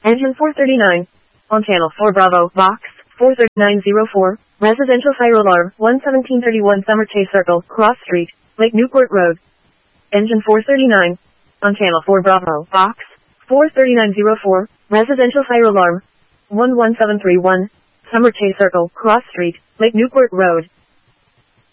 Engine 439. On channel 4 Bravo, box 43904, residential fire alarm, 11731 Summer Chase Circle, Cross Street, Lake Newport Road. Engine 439. On channel 4 Bravo, box 43904, residential fire alarm, 11731, Summer Chase Circle, Cross Street, Lake Newport Road.